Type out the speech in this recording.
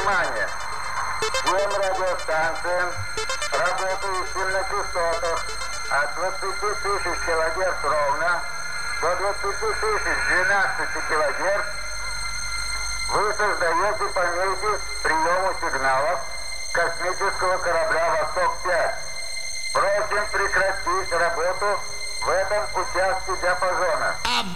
Внимание! Всем радиостанциям, работающим на частотах от 20 тысяч килогерц ровно до 20 тысяч 12 килогерц вы создаете помехи приему сигналов космического корабля «Восток-5». Просим прекратить работу в этом участке диапазона.